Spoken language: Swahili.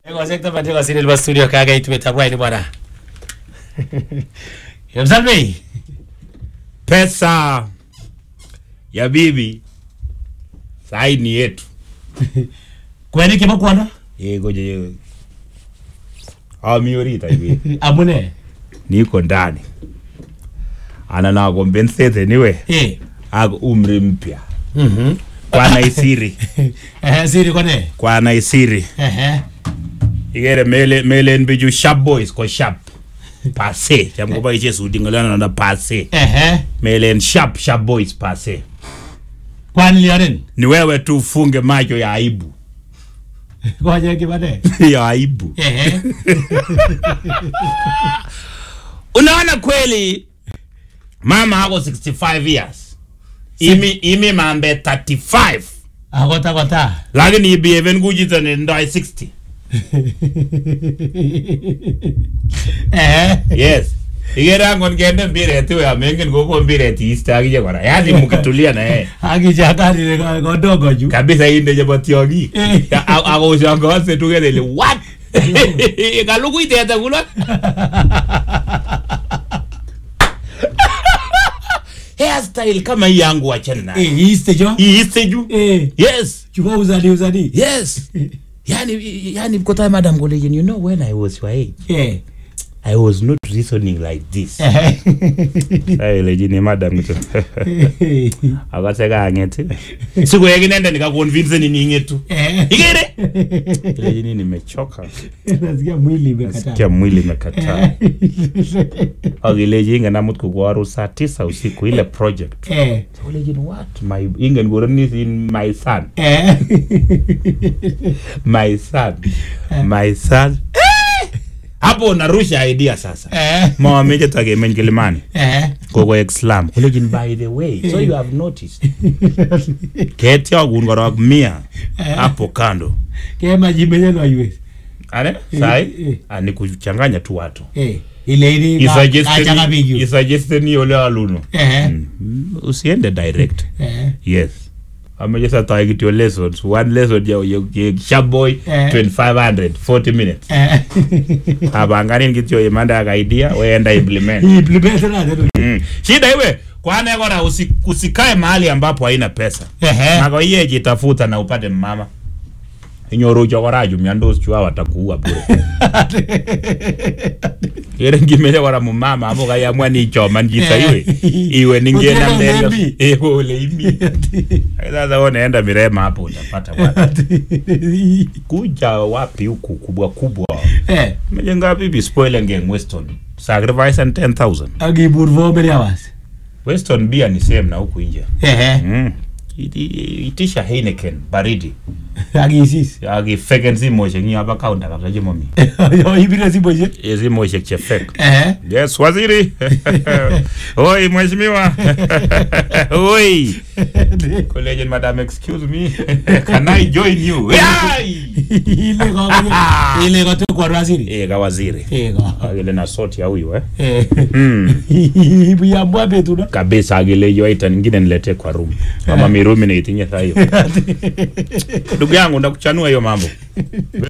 Ego sekta patiko siri studio kaga itumetabwa ni bwana. Yamsalmi. Pesa ya bibi saini yetu. Kwani kima kwana? Goje. Miorita hivi. Amune. Niko ndani. Ana compensate anyway. Ako umri mpya. Kwa naisiri. Siri kone. Kwa naisiri. Igere mele nbiju sharp boys ko sharp. Passe. Jamko ba iche sudingolana na passe. Mele sharp boys passe. Kwani liaren? Ni wewe tu ufunge macho ya aibu. Kwa jeki bade? Ya aibu. Unaona kweli mama ako 65 years. Imi mambe 35. Agota. Lakini ibi even gujita ni ndai 60. Yes. Igera ngongende mbire tu ya mengen gogo mbire ti istagije kora. Yaani mukitulia na yeye. Akijatari le godogo ju. Kabisa inde jabotiogi. Ako shango se tugele what? Kaluku iteta kula. Hairstyle kama hii yangu achana nayo. Istejo? Yes. Chuba uzadi. Yes. Yani because Madam Golejen, you know when I was your age. I was not reasoning like this. Ay lejini madam to. Akaseka angete. Siku yake nenda nika convince ni ngetu. Igere. Lejini nimechoka. Nasikia mwili imekataa. Agileji ngana mutku kwa rusa 9 usiku ile project. So lejini what? My ingen goroni in my son. My son. Hapo narusha idea sasa. Mama meje tage mengelimani. Gogo exlam. Looking by the way. So you have noticed. Keti agun gorog mia. Hapo kando. Kema jimenye no US. Ane? Sai? Ani kuchanganya tu watu. Ile ili achaga bigi. Isuggested ni ole aluno. Usiende direct. Yes. Amejesa target your lessons. One lesson you sharp boy 2500 40 minutes. Abangani ngityo yemanda ga idea weenda implement. Shida iwe kwana gora usikae mahali ambapo haina pesa. Nako yeye jitafuta na upate mama. Inyoro chogoraju miandos chua watakuua bure. Yere ngimele wala mumama amo kaya mwani choma njita iwe ningienda mbele ole imi sasa unaenda Mirema hapo utapata wapi kuja wapi huku kubwa mejenga bibi spoiler ngeng Weston sacrifice and 10,000 agiburvo mbele awas Weston bia ni same na huku nje itisha Heineken baridi agi frequency moje ngi aba kaunta kabla je mami yo ibira ziboje ezi moje chefek yes waziri oi mheshimiwa oi collegian madam excuse me can I join you ile goto kwa waziri ga waziri ile na sort ya huyu ibuya mbabe tu kabisa agile yoita nyingine nilete kwa room mama mi room ni itinye thayo ndugu yangu ndakuchanua hiyo mambo.